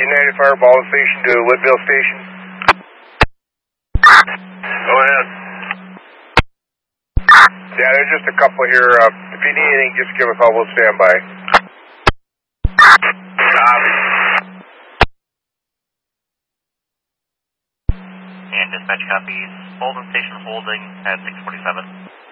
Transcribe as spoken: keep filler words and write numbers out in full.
United Fire Baldwin Station to Woodville Station. Go ahead. Yeah, there's just a couple here. Uh, if you need anything, just give us a call. We'll stand by. Copy. And dispatch copies. Baldwin Station holding at six forty-seven.